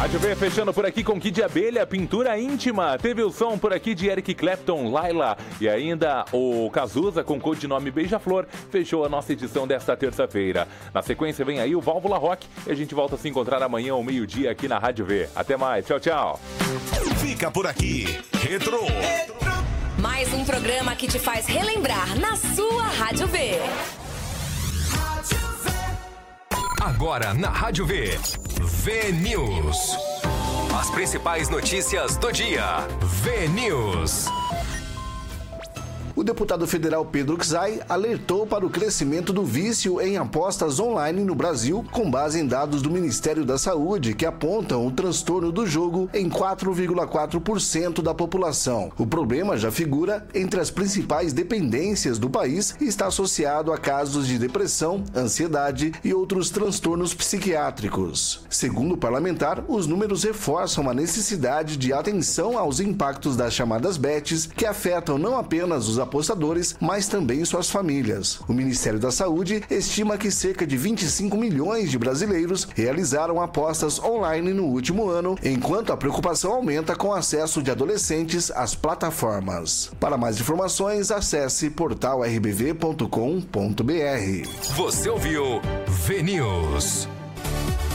Rádio V fechando por aqui com Kid Abelha, Pintura Íntima. Teve o som por aqui de Eric Clapton, Laila. E ainda o Cazuza com codinome Beija-Flor fechou a nossa edição desta terça-feira. Na sequência vem aí o Válvula Rock e a gente volta a se encontrar amanhã ao meio-dia aqui na Rádio V. Até mais, tchau, tchau. Fica por aqui, Retro. Mais um programa que te faz relembrar na sua Rádio V. Agora na Rádio V, V-News. As principais notícias do dia. V-News. O deputado federal Pedro Czai alertou para o crescimento do vício em apostas online no Brasil, com base em dados do Ministério da Saúde, que apontam o transtorno do jogo em 4,4% da população. O problema já figura entre as principais dependências do país e está associado a casos de depressão, ansiedade e outros transtornos psiquiátricos. Segundo o parlamentar, os números reforçam a necessidade de atenção aos impactos das chamadas bets, que afetam não apenas os apostadores, mas também suas famílias. O Ministério da Saúde estima que cerca de 25 milhões de brasileiros realizaram apostas online no último ano, enquanto a preocupação aumenta com o acesso de adolescentes às plataformas. Para mais informações, acesse portalrbv.com.br. Você ouviu V-News.